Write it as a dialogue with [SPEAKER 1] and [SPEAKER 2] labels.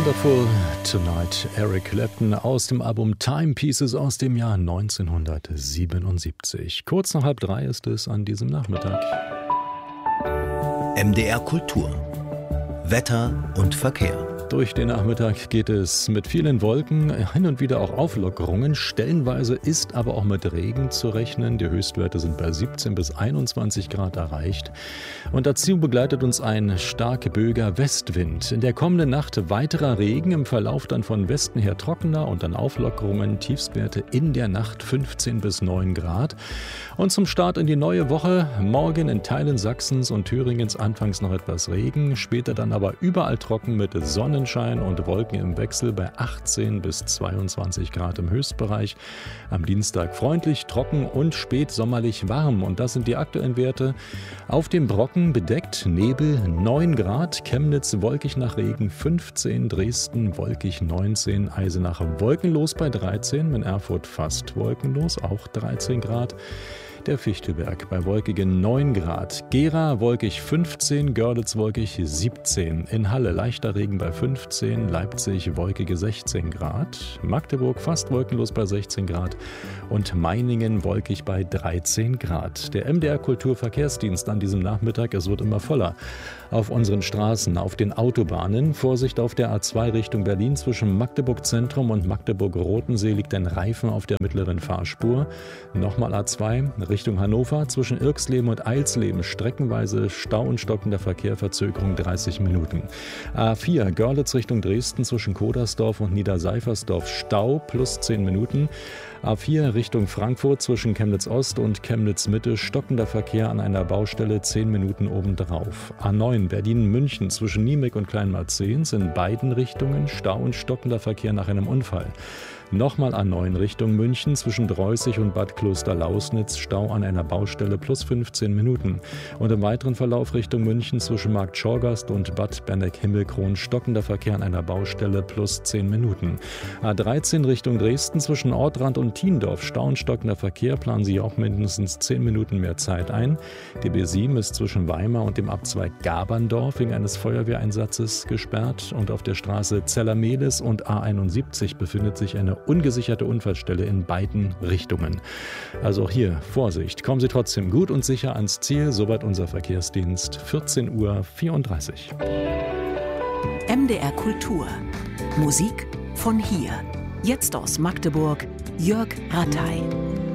[SPEAKER 1] Wonderful Tonight, Eric Clapton aus dem Album Timepieces aus dem Jahr 1977. Kurz nach 2:30 ist es an diesem Nachmittag.
[SPEAKER 2] MDR Kultur. Wetter und Verkehr.
[SPEAKER 1] Durch den Nachmittag geht es mit vielen Wolken, hin und wieder auch Auflockerungen. Stellenweise ist aber auch mit Regen zu rechnen. Die Höchstwerte sind bei 17 bis 21 Grad erreicht. Und dazu begleitet uns ein stark böiger Westwind. In der kommenden Nacht weiterer Regen, im Verlauf dann von Westen her trockener und dann Auflockerungen. Tiefstwerte in der Nacht 15 bis 9 Grad. Und zum Start in die neue Woche morgen in Teilen Sachsens und Thüringens anfangs noch etwas Regen, später dann aber überall trocken mit Sonnenschein und Wolken im Wechsel bei 18 bis 22 Grad im Höchstbereich. Am Dienstag freundlich, trocken und spätsommerlich warm. Und das sind die aktuellen Werte. Auf dem Brocken bedeckt, Nebel 9 Grad, Chemnitz wolkig nach Regen 15, Dresden wolkig 19, Eisenach wolkenlos bei 13, in Erfurt fast wolkenlos, auch 13 Grad. Der Fichtelberg bei wolkigen 9 Grad, Gera wolkig 15, Görlitz wolkig 17, in Halle leichter Regen bei 15, Leipzig wolkige 16 Grad, Magdeburg fast wolkenlos bei 16 Grad und Meiningen wolkig bei 13 Grad. Der MDR Kulturverkehrsdienst an diesem Nachmittag, es wird immer voller. Auf unseren Straßen, auf den Autobahnen, Vorsicht auf der A2 Richtung Berlin zwischen Magdeburg Zentrum und Magdeburg-Rotensee liegt ein Reifen auf der mittleren Fahrspur. Nochmal A2 Richtung Hannover zwischen Irksleben und Eilsleben streckenweise Stau und stockender Verkehr, Verzögerung 30 Minuten. A4 Görlitz Richtung Dresden zwischen Kodersdorf und Niederseifersdorf Stau plus 10 Minuten. A4 Richtung Frankfurt zwischen Chemnitz Ost und Chemnitz Mitte stockender Verkehr an einer Baustelle 10 Minuten obendrauf. A9 Berlin-München zwischen Niemek und Kleinmarzens in beiden Richtungen Stau und stockender Verkehr nach einem Unfall. Nochmal A9 Richtung München zwischen Dreußig und Bad Klosterlausnitz Stau an einer Baustelle plus 15 Minuten. Und im weiteren Verlauf Richtung München zwischen Markt Schorgast und Bad Berneck-Himmelkron stockender Verkehr an einer Baustelle plus 10 Minuten. A13 Richtung Dresden zwischen Ortrand und Thiendorf Stau und stockender Verkehr, planen Sie auch mindestens 10 Minuten mehr Zeit ein. Die B7 ist zwischen Weimar und dem Abzweig Gaberndorf wegen eines Feuerwehreinsatzes gesperrt. Und auf der Straße Zellermehlis und A71 befindet sich eine ungesicherte Unfallstelle in beiden Richtungen. Also auch hier Vorsicht. Kommen Sie trotzdem gut und sicher ans Ziel. Soweit unser Verkehrsdienst. 14:34 Uhr.
[SPEAKER 3] MDR Kultur. Musik von hier. Jetzt aus Magdeburg. Jörg Rattay.